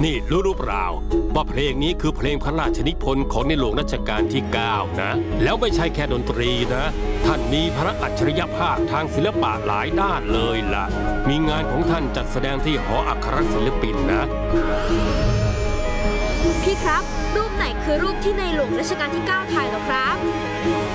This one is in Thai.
นี่รู้เปล่าว่าเพลงนี้คือเพลงพระราชนิพนธ์ของในหลวงรัชกาลที่ 9 นะแล้วไม่ใช่แค่ดนตรีนะท่านมีพระอัจฉริยภาพทางศิลปะหลายด้านเลยล่ะมีงานของท่านจัดแสดงที่หออัครศิลปินนะพี่ครับรูปไหนคือรูปที่ในหลวงรัชกาลที่ 9 ถ่ายเหรอครับ